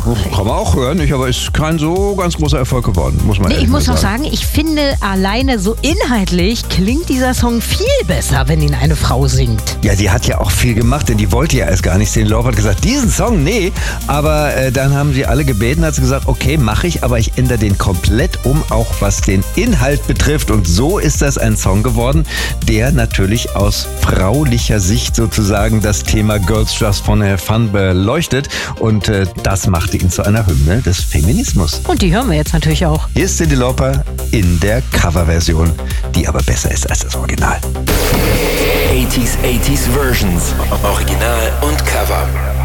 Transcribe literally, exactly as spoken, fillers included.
Kann man auch hören, nicht? Aber ist kein so ganz großer Erfolg geworden, muss man Nee, ich ehrlich muss mal auch sagen, ich finde alleine so inhaltlich klingt dieser Song viel besser, wenn ihn eine Frau singt. Ja, die hat ja auch viel gemacht, denn die wollte ja erst gar nicht. Cindy Lauper hat gesagt, diesen Song, nee. Aber äh, dann haben sie alle gebeten, hat sie gesagt, okay, mache ich, aber ich ändere den komplett um, auch was den Inhalt betrifft. Und so ist das ein Song geworden, der natürlich aus fraulicher Sicht sozusagen das Thema Girls Just Wanna Have Fun beleuchtet. Und äh, das machte ihn zu einer Hymne des Feminismus. Und die hören wir jetzt natürlich auch. Hier ist Cyndi Lauper in der Coverversion, die aber besser ist als das Original. achtziger, achtziger Versions. Original und Cover.